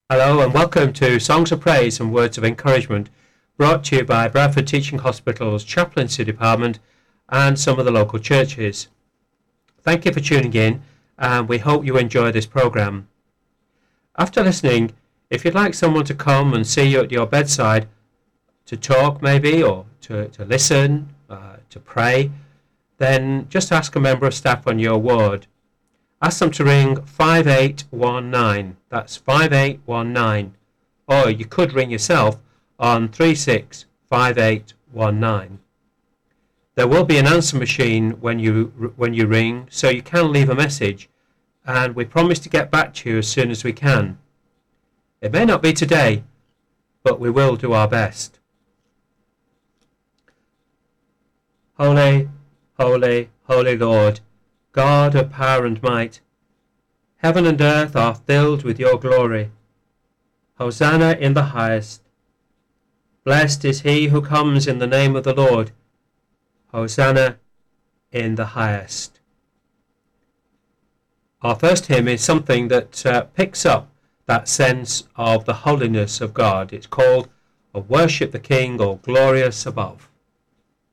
Hello and welcome to Songs of Praise and Words of Encouragement, brought to you by Bradford Teaching Hospital's Chaplaincy Department and some of the local churches. Thank you for tuning in, and we hope you enjoy this programme. After listening, if you'd like someone to come and see you at your bedside to talk maybe, or to listen, to pray, then just ask a member of staff on your ward. Ask them to ring 5819, that's 5819, or you could ring yourself on 365819. There will be an answer machine when you ring, so you can leave a message, and we promise to get back to you as soon as we can. It may not be today, but we will do our best. Holy, holy, holy Lord, God of power and might, heaven and earth are filled with your glory. Hosanna in the highest. Blessed is he who comes in the name of the Lord. Hosanna in the highest. Our first hymn is something that picks up that sense of the holiness of God. It's called "O Worship the King, O Glorious Above."